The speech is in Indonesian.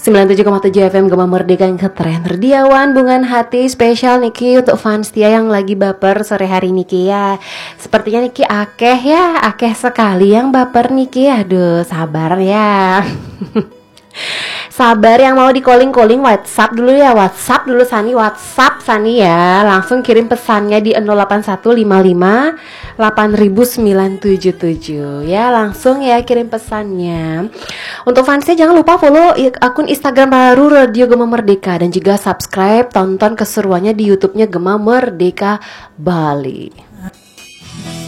97,7 FM Gema Merdeka yang keren Terdiawan bungan hati spesial Niki untuk fans Tia yang lagi baper sore hari Niki ya. Sepertinya Niki akeh sekali yang baper Niki. Aduh, sabar ya. Sabar yang mau di calling WhatsApp dulu ya. WhatsApp dulu Sani, WhatsApp Sani ya. Langsung kirim pesannya di 08155 8977 ya. Langsung ya kirim pesannya. Untuk fansnya jangan lupa follow akun Instagram baru Radio Gema Merdeka. Dan juga subscribe, tonton keseruannya di YouTube-nya Gema Merdeka Bali.